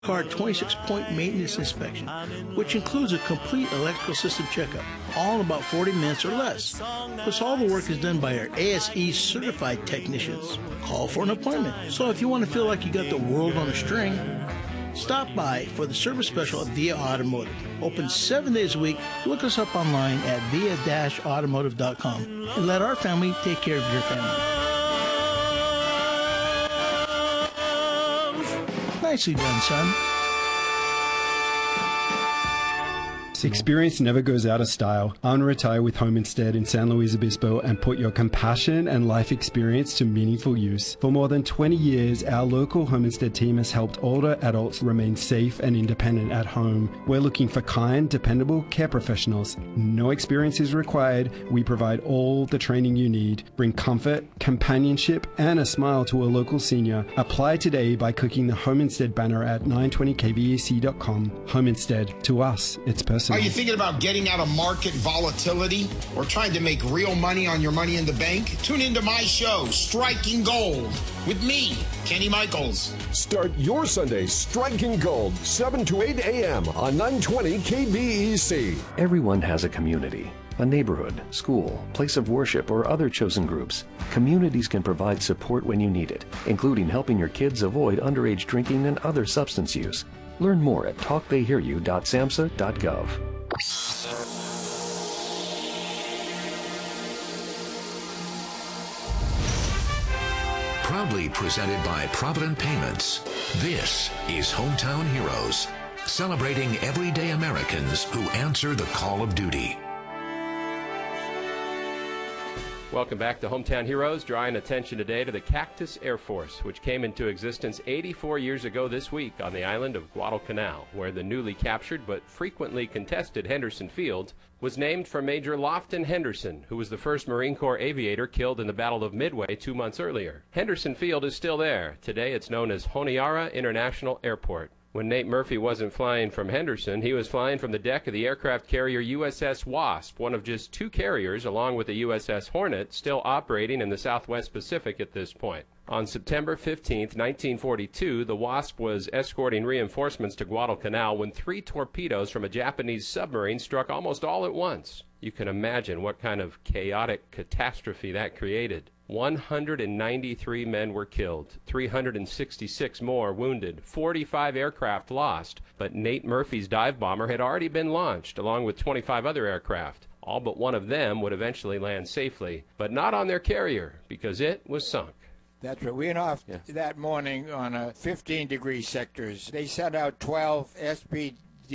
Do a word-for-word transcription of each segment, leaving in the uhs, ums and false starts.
Car twenty-six point maintenance inspection, which includes a complete electrical system checkup, all in about forty minutes or less. Plus, all the work is done by our A S E certified technicians. Call for an appointment. So if you want to feel like you got the world on a string, stop by for the service special at Via Automotive. Open seven days a week. Look us up online at via dash automotive dot com and let our family take care of your family. Nicely done, son. Experience never goes out of style. Unretire with Home Instead in San Luis Obispo and put your compassion and life experience to meaningful use. For more than twenty years, our local Home Instead team has helped older adults remain safe and independent at home. We're looking for kind, dependable care professionals. No experience is required. We provide all the training you need. Bring comfort, companionship, and a smile to a local senior. Apply today by clicking the Home Instead banner at nine twenty K V A C dot com. Home Instead. To us, it's personal. Are you thinking about getting out of market volatility or trying to make real money on your money in the bank? Tune into my show, Striking Gold, with me, Kenny Michaels. Start your Sunday striking gold, seven to eight a.m. on nine twenty K V E C. Everyone has a community, a neighborhood, school, place of worship, or other chosen groups. Communities can provide support when you need it, including helping your kids avoid underage drinking and other substance use. Learn more at talk they hear you dot samhsa dot gov. Proudly presented by Provident Payments, this is Hometown Heroes, celebrating everyday Americans who answer the call of duty. Welcome back to Hometown Heroes, drawing attention today to the Cactus Air Force, which came into existence eighty-four years ago this week on the island of Guadalcanal, where the newly captured but frequently contested Henderson Field was named for Major Lofton Henderson, who was the first Marine Corps aviator killed in the Battle of Midway two months earlier. Henderson Field is still there. Today it's known as Honiara International Airport. When Nate Murphy wasn't flying from Henderson, he was flying from the deck of the aircraft carrier U S S Wasp, one of just two carriers, along with the U S S Hornet, still operating in the Southwest Pacific at this point. On September fifteenth, nineteen forty-two, the Wasp was escorting reinforcements to Guadalcanal when three torpedoes from a Japanese submarine struck almost all at once. You can imagine what kind of chaotic catastrophe that created. one hundred ninety-three men were killed, three hundred sixty-six more wounded, forty-five aircraft lost, but Nate Murphy's dive bomber had already been launched, along with twenty-five other aircraft. All but one of them would eventually land safely, but not on their carrier, because it was sunk. That's right. We went off yeah. that morning on a fifteen degree sectors. They sent out twelve S P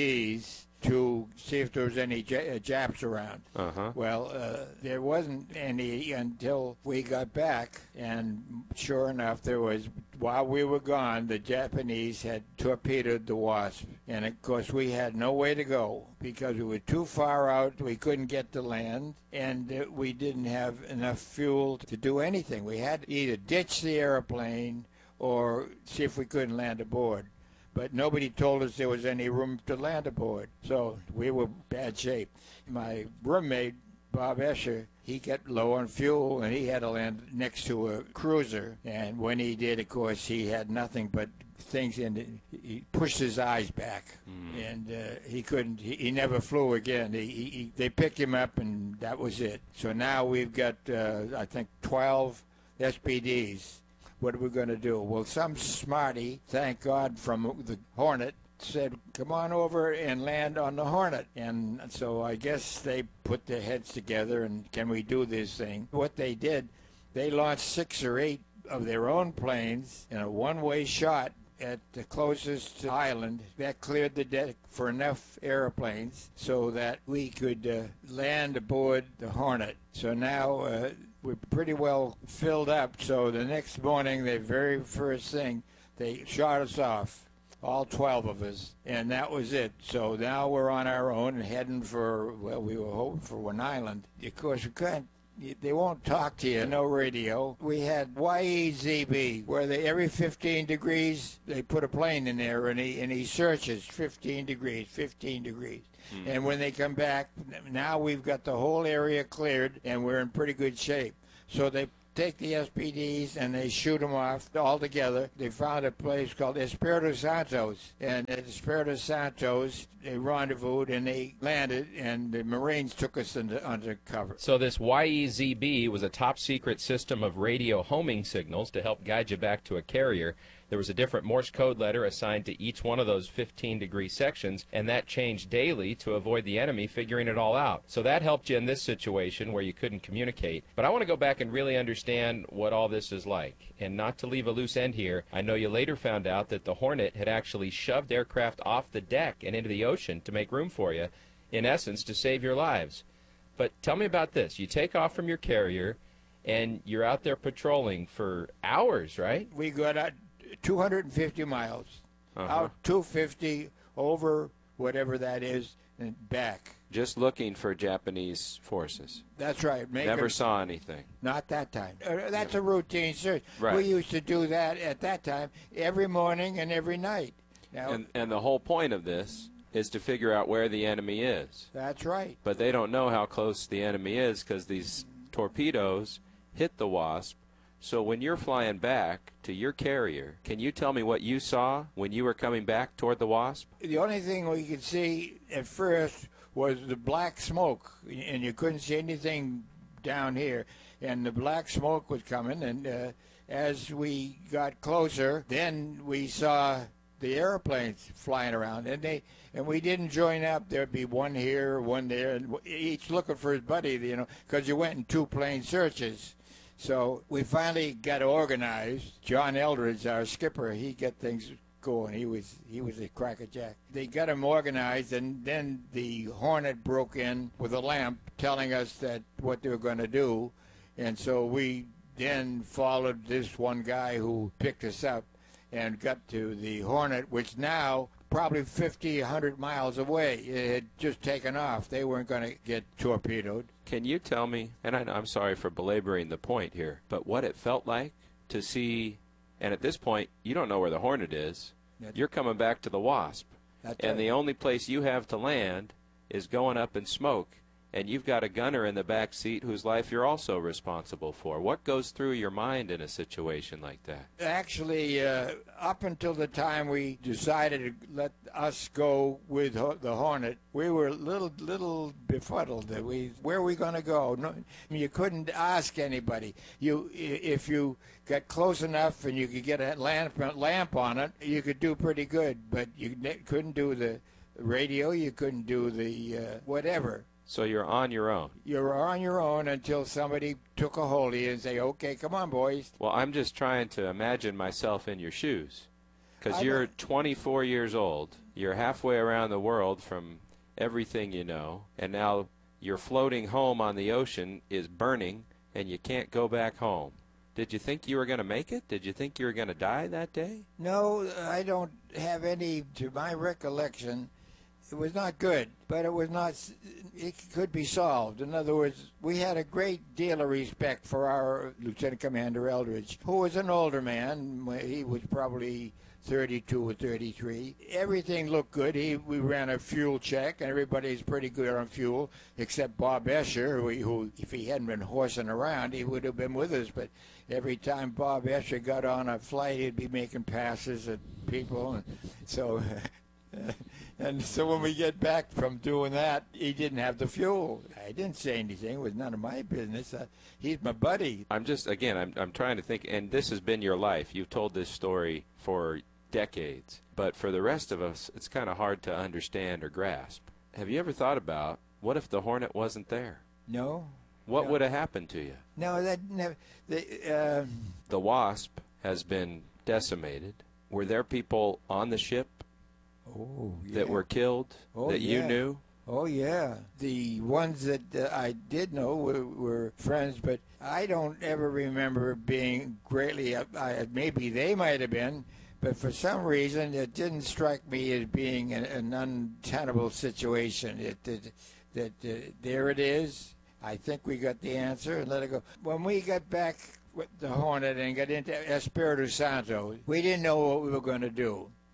Ds to see if there was any J- uh, Japs around. Uh-huh. Well, uh, there wasn't any until we got back, and sure enough, there was, while we were gone, the Japanese had torpedoed the Wasp. And, of course, we had no way to go because we were too far out, we couldn't get to land, and uh, we didn't have enough fuel to do anything. We had to either ditch the airplane or see if we couldn't land aboard. But nobody told us there was any room to land aboard. So we were in bad shape. My roommate, Bob Escher, he got low on fuel, and he had to land next to a cruiser. And when he did, of course, he had nothing but things in it. He pushed his eyes back, mm. and uh, he couldn't, he, he never flew again. He, he, he, they picked him up, and that was it. So now we've got, uh, I think, twelve S P Ds. What are we going to do? Well, some smarty, thank God, from the Hornet said, come on over and land on the Hornet. And so I guess they put their heads together and can we do this thing? What they did, they launched six or eight of their own planes in a one-way shot at the closest island. That cleared the deck for enough airplanes so that we could uh, land aboard the Hornet. So now uh, we're pretty well filled up. So the next morning, the very first thing, they shot us off, all twelve of us, and that was it. So now we're on our own and heading for, well, we were hoping for one island. Of course, we couldn't. They won't talk to you, no radio. We had Y E Z B, where they, every fifteen degrees, they put a plane in there, and he, and he searches fifteen degrees, fifteen degrees. Mm. And when they come back, now we've got the whole area cleared, and we're in pretty good shape. So they take the S P Ds and they shoot them off all together. They found a place called Espiritu Santos, and at Espiritu Santos they rendezvoused and they landed, and the Marines took us into undercover. So this Y E Z B was a top-secret system of radio homing signals to help guide you back to a carrier. There was a different Morse code letter assigned to each one of those fifteen-degree sections, and that changed daily to avoid the enemy figuring it all out. So that helped you in this situation where you couldn't communicate. But I want to go back and really understand what all this is like. And not to leave a loose end here, I know you later found out that the Hornet had actually shoved aircraft off the deck and into the ocean to make room for you, in essence, to save your lives. But tell me about this. You take off from your carrier, and you're out there patrolling for hours, right? We got out two hundred fifty miles, Uh-huh. out two hundred fifty, over whatever that is, and back. Just looking for Japanese forces. That's right. Make Never a- saw anything. Not that time. Uh, that's a routine search. Right. We used to do that at that time every morning and every night. Now, And, and the whole point of this is to figure out where the enemy is. that's right. But they don't know how close the enemy is because these torpedoes hit the Wasp. So when you're flying back to your carrier, can you tell me what you saw when you were coming back toward the Wasp? The only thing we could see at first was the black smoke, and you couldn't see anything down here. And the black smoke was coming, and uh, as we got closer, then we saw the airplanes flying around, and they and we didn't join up. There'd be one here, one there, and each looking for his buddy, you know, because you went in two plane searches. So we finally got organized. John Eldridge, our skipper, he got things going. He was he was a crackerjack. They got him organized, and then the Hornet broke in with a lamp, telling us that what they were going to do, and so we then followed this one guy who picked us up and got to the Hornet, which now probably fifty, a hundred miles away. It had just taken off. They weren't going to get torpedoed. Can you tell me, and I, I'm sorry for belaboring the point here, but what it felt like to see, and at this point, you don't know where the Hornet is. That's- You're coming back to the Wasp. That's And right. the only place you have to land is going up in smoke. And you've got a gunner in the back seat whose life you're also responsible for. What goes through your mind in a situation like that? Actually, uh, up until the time we decided to let us go with Ho- the Hornet, we were a little, little befuddled. That we, where are we going to go? No, I mean, you couldn't ask anybody. You, i- if you got close enough and you could get a lamp, lamp on it, you could do pretty good. But you ne- couldn't do the radio. You couldn't do the uh, whatever. So you're on your own. You're on your own until somebody took a hold of you and say, "Okay, come on, boys." Well, I'm just trying to imagine myself in your shoes. Because I you're know. twenty-four years old. You're halfway around the world from everything you know. And now your floating home on the ocean is burning and you can't go back home. Did you think you were going to make it? Did you think you were going to die that day? No, I don't have any, to my recollection. It was not good, but it was not, it could be solved. In other words, we had a great deal of respect for our Lieutenant Commander Eldridge, who was an older man. He was probably thirty-two or thirty-three. Everything looked good. He, we ran a fuel check, and everybody's pretty good on fuel, except Bob Escher, who, who if he hadn't been horsing around, he would have been with us. But every time Bob Escher got on a flight, he'd be making passes at people. And so... And so when we get back from doing that, he didn't have the fuel. I didn't say anything. It was none of my business. Uh, he's my buddy. I'm just, again, I'm, I'm trying to think, and this has been your life. You've told this story for decades. But for the rest of us, it's kind of hard to understand or grasp. Have you ever thought about, what if the Hornet wasn't there? No. What No. would have happened to you? No, that never. The, uh, The Wasp has been decimated. Were there people on the ship oh, yeah. that were killed Oh, that you yeah. knew? Oh, yeah. The ones that uh, I did know were, were friends, but I don't ever remember being greatly, up- I, maybe they might have been, but for some reason it didn't strike me as being an, an untenable situation. It, it, that uh, there it is. I think we got the answer and let it go. When we got back with the Hornet and got into Espiritu Santo, we didn't know what we were going to do.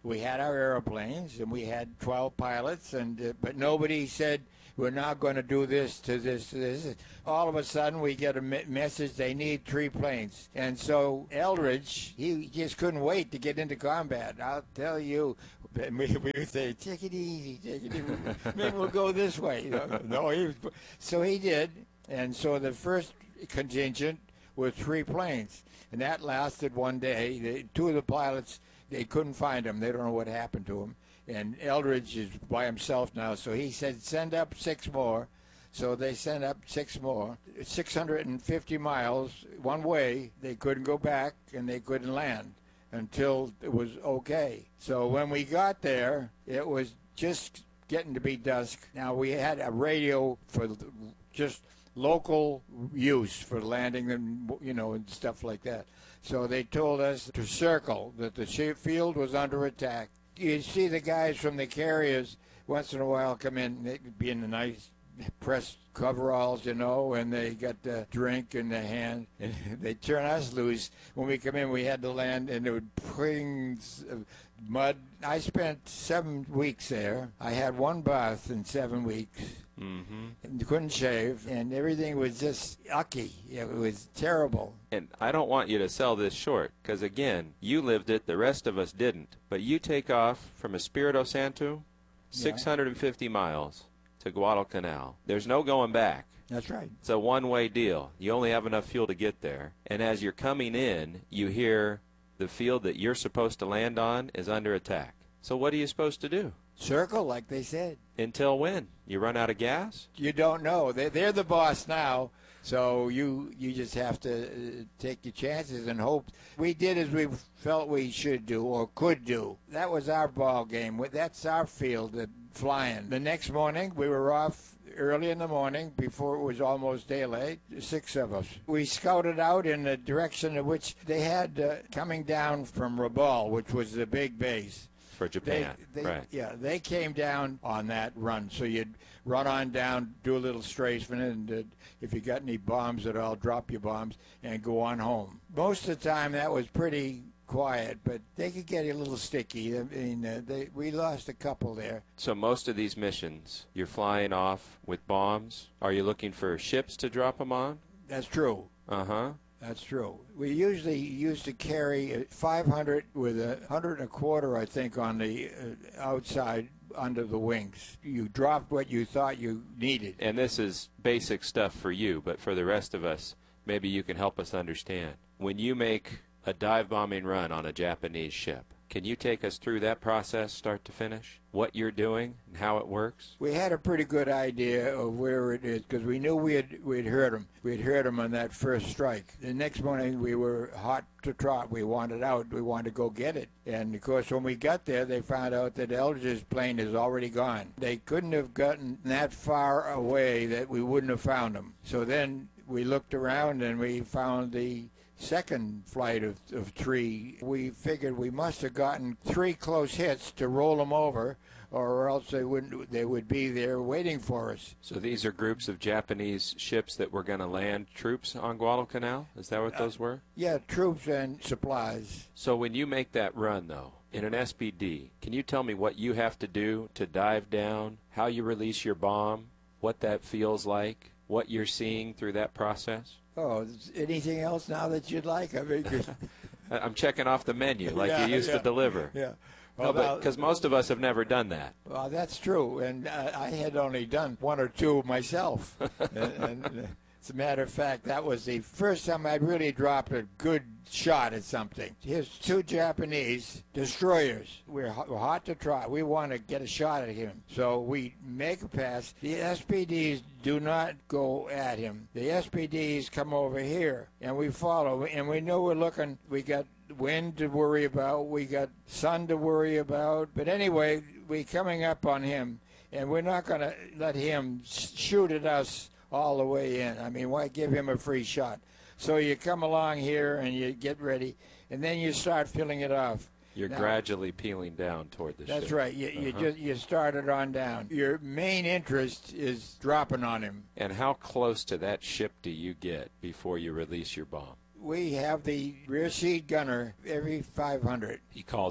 We had our airplanes, and we had twelve pilots, and uh, but nobody said, we're not going to do this to this to this. All of a sudden, we get a me- message they need three planes. And so Eldridge, he just couldn't wait to get into combat. I'll tell you, we, we would say, take it easy, take it easy. Maybe we'll go this way. No, no, he was, so he did. And so the first contingent was three planes. And that lasted one day. The, two of the pilots, they couldn't find him. They don't know what happened to him. And Eldridge is by himself now, so he said, send up six more. So they sent up six more. six hundred fifty miles one way. They couldn't go back, and they couldn't land until it was okay. So when we got there, it was just getting to be dusk. Now, we had a radio for just local use for landing and, you know, and stuff like that. So they told us to circle, that the field was under attack. You see the guys from the carriers once in a while come in, they'd be in the nice press coveralls, you know, and they got the drink in their hand, and they turn us loose. When we come in, we had to land, and there would bring mud. I spent seven weeks there. I had one bath in seven weeks. Mm-hmm. And couldn't shave, and everything was just yucky. It was terrible. And I don't want you to sell this short, because, again, you lived it, the rest of us didn't. But you take off from Espiritu Santo, six hundred fifty miles to Guadalcanal. There's no going back. That's right. It's a one-way deal. You only have enough fuel to get there. And as you're coming in, you hear the field that you're supposed to land on is under attack. So what are you supposed to do? Circle, like they said. Until when? You run out of gas? You don't know. They're, they're the boss now, so you you just have to uh, take your chances and hope. We did as we felt we should do or could do. That was our ball game. That's our field, the flying. The next morning, we were off early in the morning before it was almost daylight, six of us. We scouted out in the direction of which they had uh, coming down from Rabaul, which was the big base. For Japan, they, they, right. Yeah, they came down on that run. So you'd run on down, do a little strafing, and uh, if you got any bombs at all, drop your bombs and go on home. Most of the time, that was pretty quiet, but they could get a little sticky. I mean, uh, they, we lost a couple there. So most of these missions, you're flying off with bombs. Are you looking for ships to drop them on? That's true. Uh-huh. That's true. We usually used to carry five hundred with a hundred and a quarter, I think, on the uh, outside under the wings. You dropped what you thought you needed. And this is basic stuff for you, but for the rest of us, maybe you can help us understand. When you make a dive bombing run on a Japanese ship, can you take us through that process, start to finish? What you're doing and how it works? We had a pretty good idea of where it is because we knew we had we'd heard them. We had heard them on that first strike. The next morning we were hot to trot. We wanted out. We wanted to go get it. And of course, when we got there, they found out that Eldridge's plane is already gone. They couldn't have gotten that far away that we wouldn't have found them. So then we looked around and we found the second flight of, of three. We figured we must have gotten three close hits to roll them over, or else they wouldn't. They would be there waiting for us. So these are groups of Japanese ships that were going to land troops on Guadalcanal? Is that what those were? Uh, yeah, troops and supplies. So when you make that run, though, in an S P D, can you tell me what you have to do to dive down, how you release your bomb, what that feels like, what you're seeing through that process? Oh, anything else now that you'd like? I mean, I'm checking off the menu like yeah, you used yeah, to deliver. Yeah. Well, no, because most of us have never done that. Well, that's true, and uh, I had only done one or two myself. and, and, uh, as a matter of fact, that was the first time I'd really dropped a good shot at something. Here's two Japanese destroyers. We're hot, we're hot to try. We want to get a shot at him. So we make a pass. The S P Ds do not go at him. The S P Ds come over here, and we follow. And we know we're looking. We got wind to worry about. We got sun to worry about. But anyway, we're coming up on him, and we're not going to let him shoot at us all the way in. I mean, why give him a free shot? So you come along here and you get ready, and then you start filling it off. You're now, gradually peeling down toward the that's ship. That's right. You, uh-huh. you just you start it on down. Your main interest is dropping on him. And how close to that ship do you get before you release your bomb? We have the rear seat gunner every five hundred. He calls it out.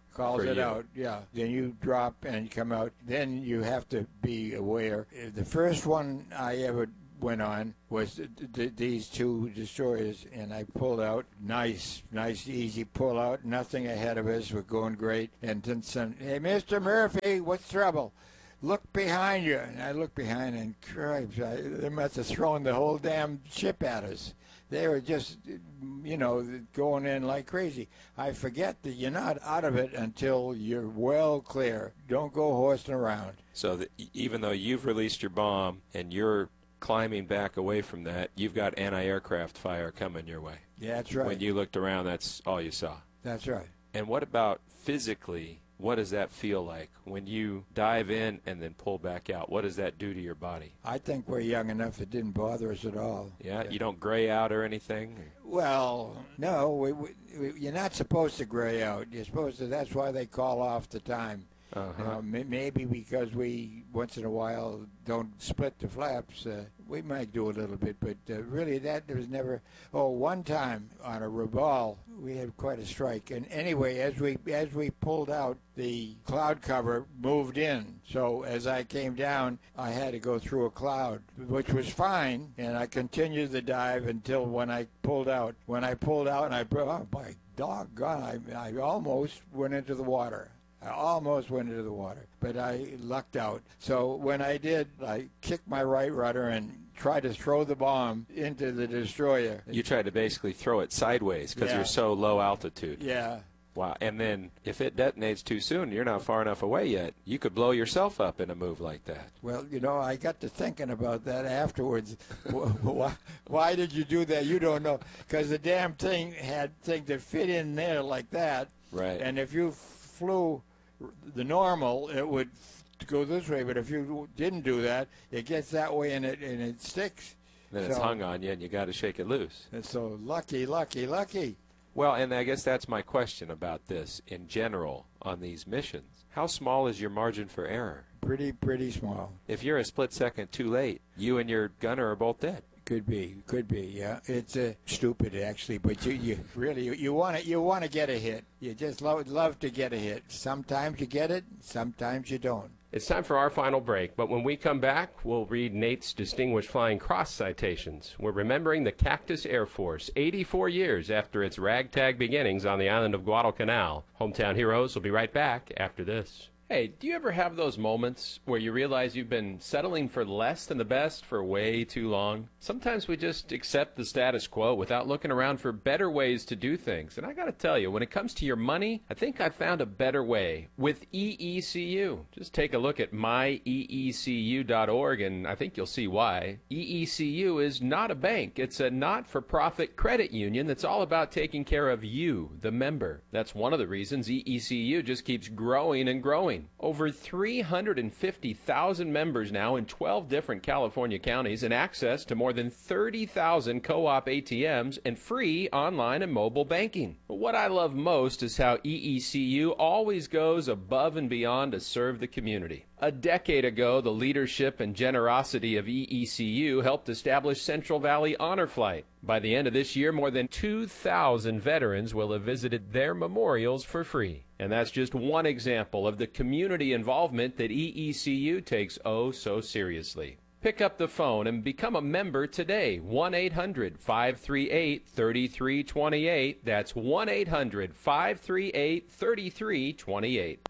calls For it you. out. Yeah. Then you drop and come out. Then you have to be aware. The first one I ever went on was th- th- these two destroyers, and I pulled out. Nice, nice, easy pull out. Nothing ahead of us. We're going great. And then some, hey, Mister Murphy, what's trouble? Look behind you. And I looked behind, and cripes, I, they must have thrown the whole damn ship at us. They were just, you know, going in like crazy. I forget that you're not out of it until you're well clear. Don't go horsing around. So that even though you've released your bomb and you're climbing back away from that, you've got anti-aircraft fire coming your way. Yeah, that's right. When you looked around, that's all you saw. That's right. And what about physically? What does that feel like when you dive in and then pull back out? What does that do to your body? I think we're young enough it didn't bother us at all. Yeah, you don't gray out or anything? Well, no, we, we, we, you're not supposed to gray out. You're supposed to. That's why they call off the time. Uh-huh. Uh, may- maybe because we once in a while don't split the flaps, uh, we might do a little bit, but uh, really that there was never. Oh, one time on a Raval, we had quite a strike, and anyway, as we as we pulled out, the cloud cover moved in. So as I came down, I had to go through a cloud, which was fine, and I continued the dive until when I pulled out. When I pulled out, and I oh my doggone, I I almost went into the water. I almost went into the water, but I lucked out. So when I did, I kicked my right rudder and tried to throw the bomb into the destroyer. You tried to basically throw it sideways because Yeah. you're so low altitude. Yeah. Wow. And then if it detonates too soon, you're not far enough away yet. You could blow yourself up in a move like that. Well, you know, I got to thinking about that afterwards. why, why did you do that? You don't know. Because the damn thing had things that fit in there like that. Right. And if you flew the normal, it would go this way, but if you didn't do that, it gets that way and it and it sticks. Then it's So- hung on you and you got to shake it loose. And so lucky, lucky, lucky. Well, and I guess that's my question about this in general on these missions. How small is your margin for error? Pretty, pretty small. If you're a split second too late, you and your gunner are both dead. Could be, could be, yeah. It's uh, stupid actually, but you, you really you, you want to you want to get a hit. You just love love to get a hit. Sometimes you get it, sometimes you don't. It's time for our final break, but when we come back, we'll read Nate's Distinguished Flying Cross citations. We're remembering the Cactus Air Force, eighty-four years after its ragtag beginnings on the island of Guadalcanal. Hometown Heroes will be right back after this. Hey, do you ever have those moments where you realize you've been settling for less than the best for way too long? Sometimes we just accept the status quo without looking around for better ways to do things. And I got to tell you, when it comes to your money, I think I've found a better way with E E C U. Just take a look at my E E C U dot org and I think you'll see why. E E C U is not a bank. It's a not-for-profit credit union that's all about taking care of you, the member. That's one of the reasons E E C U just keeps growing and growing. Over three hundred fifty thousand members now in twelve different California counties and access to more than thirty thousand co-op A T Ms and free online and mobile banking. But what I love most is how E E C U always goes above and beyond to serve the community. A decade ago, the leadership and generosity of E E C U helped establish Central Valley Honor Flight. By the end of this year, more than two thousand veterans will have visited their memorials for free. And that's just one example of the community involvement that E E C U takes oh so seriously. Pick up the phone and become a member today. one eight hundred, five three eight, three three two eight. That's one eight hundred, five three eight, three three two eight.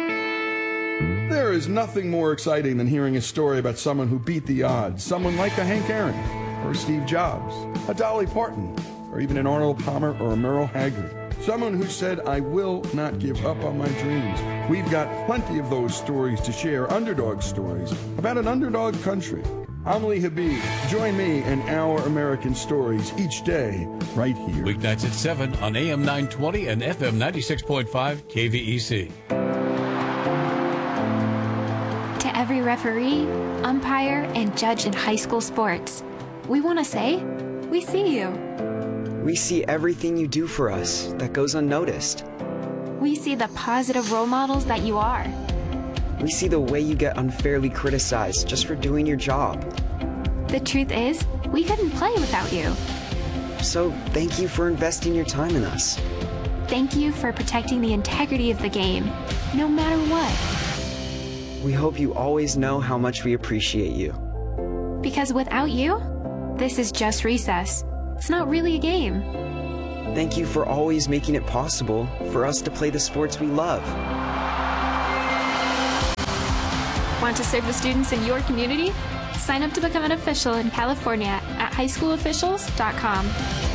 There is nothing more exciting than hearing a story about someone who beat the odds. Someone like a Hank Aaron, or a Steve Jobs, a Dolly Parton, or even an Arnold Palmer or a Merle Haggard. Someone who said, I will not give up on my dreams. We've got plenty of those stories to share, underdog stories, about an underdog country. I'm Lee Habib. Join me in Our American Stories each day, right here. Weeknights at seven on A M nine twenty and F M ninety-six point five K V E C. To every referee, umpire, and judge in high school sports, we want to say, we see you. We see everything you do for us that goes unnoticed. We see the positive role models that you are. We see the way you get unfairly criticized just for doing your job. The truth is, we couldn't play without you. So thank you for investing your time in us. Thank you for protecting the integrity of the game, no matter what. We hope you always know how much we appreciate you. Because without you, this is just recess. It's not really a game. Thank you for always making it possible for us to play the sports we love. Want to serve the students in your community? Sign up to become an official in California at high school officials dot com.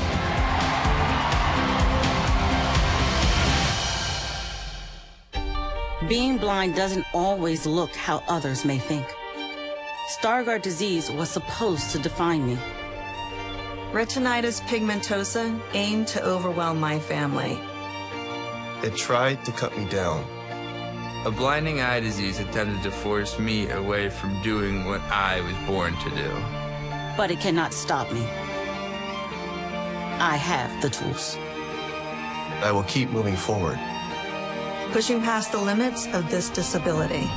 Being blind doesn't always look how others may think. Stargardt disease was supposed to define me. Retinitis pigmentosa aimed to overwhelm my family. It tried to cut me down. A blinding eye disease attempted to force me away from doing what I was born to do. But it cannot stop me. I have the tools. I will keep moving forward. Pushing past the limits of this disability.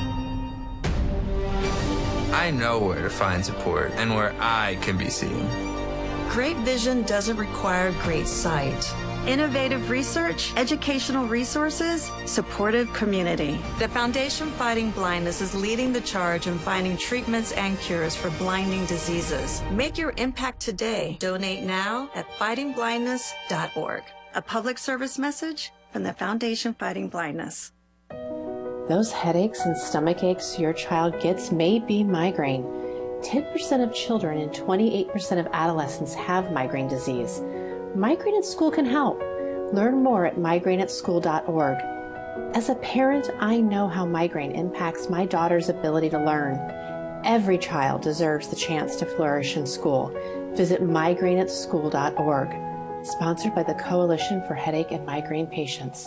I know where to find support and where I can be seen. Great vision doesn't require great sight. Innovative research, educational resources, supportive community. The Foundation Fighting Blindness is leading the charge in finding treatments and cures for blinding diseases. Make your impact today. Donate now at fighting blindness dot org. A public service message from the Foundation Fighting Blindness. Those headaches and stomach aches your child gets may be migraine. ten percent of children and twenty-eight percent of adolescents have migraine disease. Migraine at School can help. Learn more at migraine at school dot org. As a parent, I know how migraine impacts my daughter's ability to learn. Every child deserves the chance to flourish in school. Visit migraine at school dot org. Sponsored by the Coalition for Headache and Migraine Patients.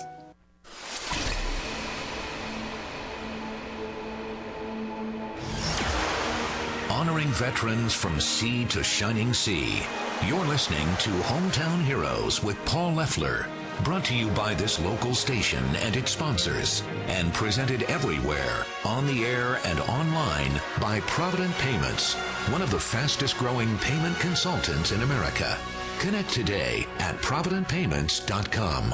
Honoring veterans from sea to shining sea. You're listening to Hometown Heroes with Paul Leffler. Brought to you by this local station and its sponsors. And presented everywhere, on the air and online, by Provident Payments, one of the fastest growing payment consultants in America. Connect today at provident payments dot com.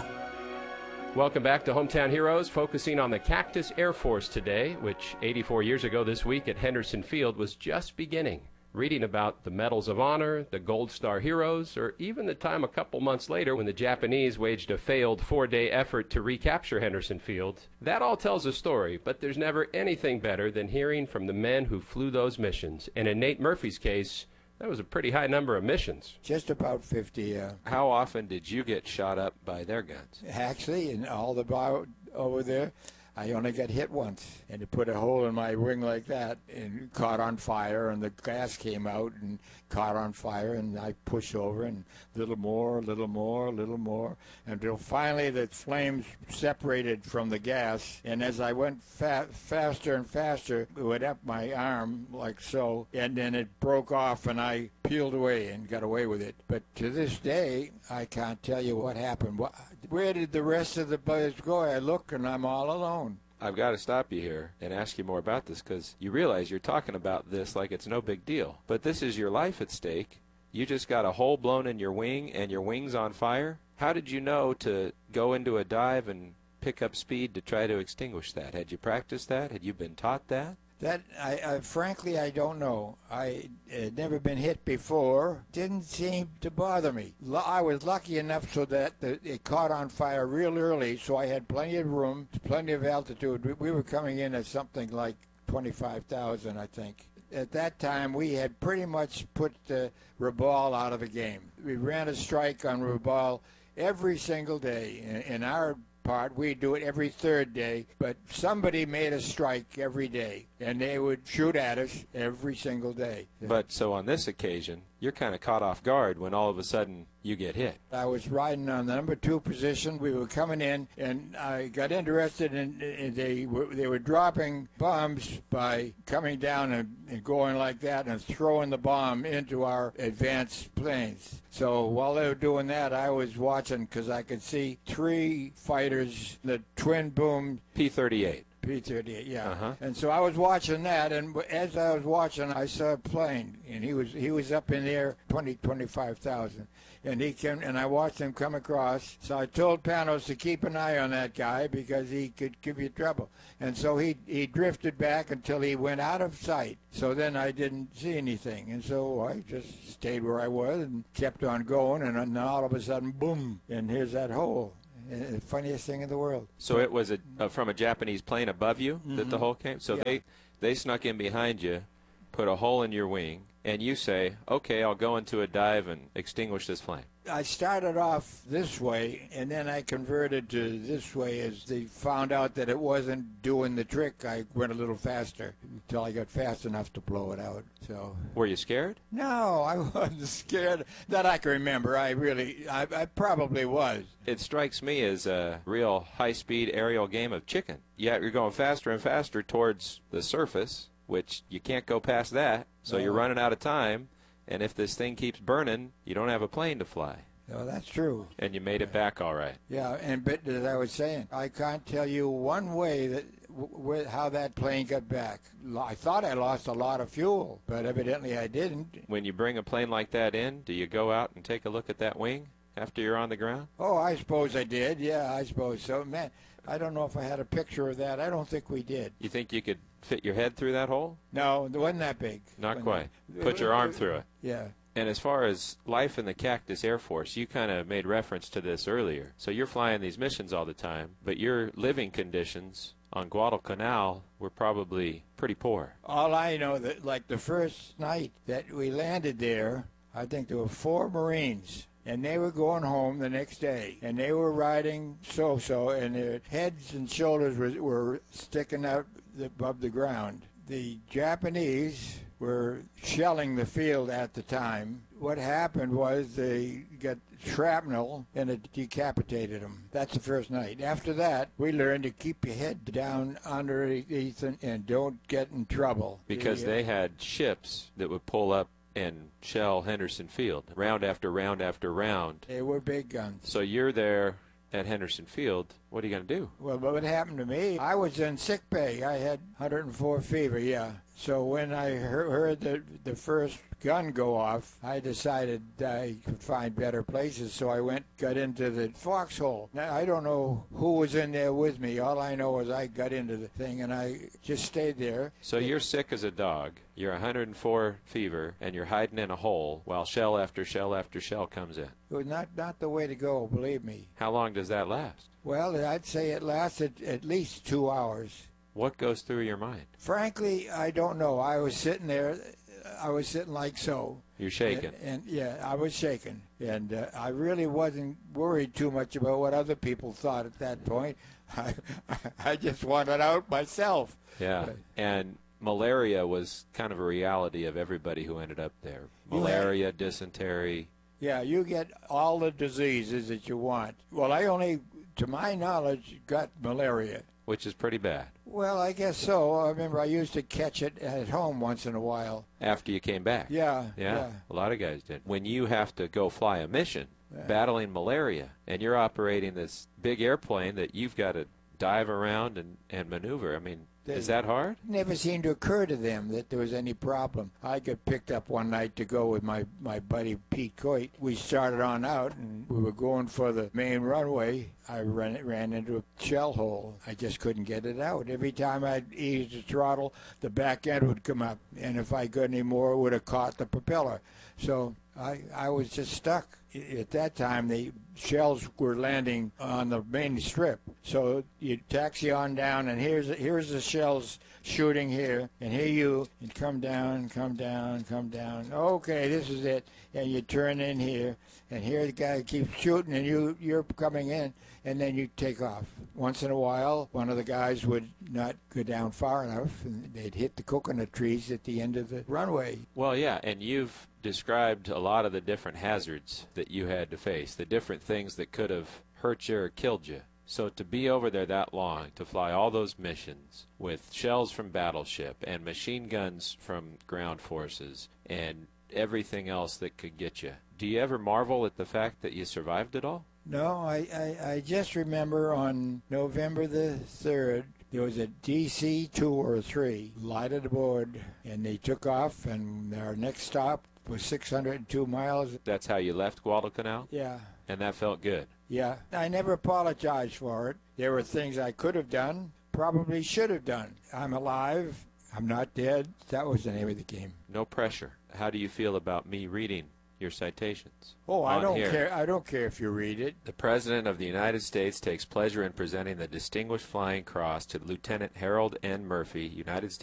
Welcome back to Hometown Heroes, focusing on the Cactus Air Force today, which eighty-four years ago this week at Henderson Field was just beginning. Reading about the Medals of Honor, the Gold Star Heroes, or even the time a couple months later when the Japanese waged a failed four-day effort to recapture Henderson Field. That all tells a story, but there's never anything better than hearing from the men who flew those missions. And in Nate Murphy's case, that was a pretty high number of missions. Just about fifty. Uh, How often did you get shot up by their guns? Actually, in all the bar over there, I only got hit once, and it put a hole in my wing like that, and caught on fire, and the gas came out and caught on fire, and I pushed over, and a little more, a little more, a little more, until finally the flames separated from the gas, and as I went fa- faster and faster, it went up my arm like so, and then it broke off, and I peeled away and got away with it. But to this day, I can't tell you what happened. Where did the rest of the boys go? I look, and I'm all alone. I've got to stop you here and ask you more about this, because you realize you're talking about this like it's no big deal. But this is your life at stake. You just got a hole blown in your wing and your wing's on fire. How did you know to go into a dive and pick up speed to try to extinguish that? Had you practiced that? Had you been taught that? That, I, I frankly, I don't know. I had never been hit before. Didn't seem to bother me. I was lucky enough so that the, it caught on fire real early, so I had plenty of room, plenty of altitude. We were coming in at something like twenty-five thousand, I think. At that time, we had pretty much put uh, Rabaul out of the game. We ran a strike on Rabaul every single day. In, in our part, we do it every third day, but somebody made a strike every day, and they would shoot at us every single day. But so on this occasion, you're kind of caught off guard when all of a sudden you get hit. I was riding on the number two position. We were coming in, and I got interested in, in they were they were dropping bombs by coming down and, and going like that and throwing the bomb into our advanced planes. So while they were doing that, I was watching because I could see three fighters, the twin boom P thirty-eight. P thirty-eight, yeah. Uh-huh. And so I was watching that, and as I was watching, I saw a plane, and he was he was up in the air, twenty, twenty-five thousand. And he came, and I watched him come across. So I told Panos to keep an eye on that guy because he could give you trouble. And so he he drifted back until he went out of sight. So then I didn't see anything, and so I just stayed where I was and kept on going. And then all of a sudden, boom! And here's that hole. The funniest thing in the world. So it was a, uh, from a Japanese plane above you mm-hmm. that the hole came? So yeah. they, they snuck in behind you, put a hole in your wing, and you say, okay, I'll go into a dive and extinguish this flame. I started off this way, and then I converted to this way as they found out that it wasn't doing the trick. I went a little faster until I got fast enough to blow it out. So. Were you scared? No, I wasn't scared. That I can remember. I really, I, I probably was. It strikes me as a real high-speed aerial game of chicken. Yeah, you're going faster and faster towards the surface, which you can't go past that, so no. You're running out of time. And if this thing keeps burning, you don't have a plane to fly. No, that's true. And you made it back all right. Yeah, and but as I was saying, I can't tell you one way that w how that plane got back. I thought I lost a lot of fuel, but evidently I didn't. When you bring a plane like that in, do you go out and take a look at that wing after you're on the ground? Oh, I suppose I did. Yeah, I suppose so. Man, I don't know if I had a picture of that. I don't think we did. You think you could fit your head through that hole? No, it wasn't that big. Not quite. Put your arm through it. Yeah. And as far as life in the Cactus Air Force, you kind of made reference to this earlier. So you're flying these missions all the time, but your living conditions on Guadalcanal were probably pretty poor. All I know that, like the first night that we landed there, I think there were four Marines. And they were going home the next day, and they were riding so-so, and their heads and shoulders were, were sticking out above the ground. The Japanese were shelling the field at the time. What happened was they got shrapnel, and it decapitated them. That's the first night. After that, we learned to keep your head down underneath and, and don't get in trouble. Because the, uh, they had ships that would pull up and shell Henderson Field round after round after round. They were big guns. So you're there at Henderson Field. What are you going to do? Well, what happened to me, I was in sick bay. I had one hundred four fever, yeah. So when I heard, heard the, the first gun go off, I decided I could find better places, so I went, got into the foxhole. Now, I don't know who was in there with me. All I know is I got into the thing, and I just stayed there. So you're sick as a dog, you're one hundred four fever, and you're hiding in a hole while shell after shell after shell comes in. It was not, not the way to go, believe me. How long does that last? Well, I'd say it lasted at least two hours. What goes through your mind? Frankly, I don't know. I was sitting there. I was sitting like so. You're shaking. And, and yeah, I was shaking. And uh, I really wasn't worried too much about what other people thought at that point. I, I just wanted out myself. Yeah. And malaria was kind of a reality of everybody who ended up there. Malaria, had, dysentery. Yeah, you get all the diseases that you want. Well, I only, to my knowledge, got malaria. Which is pretty bad. Well, I guess so. I remember I used to catch it at home once in a while. After you came back? Yeah. Yeah, yeah. A lot of guys did. When you have to go fly a mission, yeah. battling malaria, and you're operating this big airplane that you've got to dive around and, and maneuver, I mean, They, is that hard? It never seemed to occur to them that there was any problem. I got picked up one night to go with my, my buddy Pete Coit. We started on out, and we were going for the main runway. I ran, ran into a shell hole. I just couldn't get it out. Every time I'd ease the throttle, the back end would come up, and if I got any more, it would have caught the propeller. So I, I was just stuck. At that time, the shells were landing on the main strip. So you taxi on down, and here's here's the shells shooting here, and here you and come down, come down, come down. Okay, this is it. And you turn in here, and here the guy keeps shooting, and you you're coming in, and then you take off. Once in a while, one of the guys would not go down far enough, and they'd hit the coconut trees at the end of the runway. Well, yeah, and you've described a lot of the different hazards that you had to face, the different things that could have hurt you or killed you. So to be over there that long, to fly all those missions with shells from battleship and machine guns from ground forces and everything else that could get you, do you ever marvel at the fact that you survived it all? No, I, I, I just remember on November the third, There was a D C two or three lighted aboard, and they took off, and our next stop was six hundred two miles. That's how you left Guadalcanal? Yeah. And that felt good? Yeah. I never apologized for it. There were things I could have done, probably should have done. I'm alive. I'm not dead. That was the name of the game. No pressure. How do you feel about me reading your citations? Oh, I On don't here. care. I don't care if you read it. The President of the United States takes pleasure in presenting the Distinguished Flying Cross to Lieutenant Harold N. Murphy, United States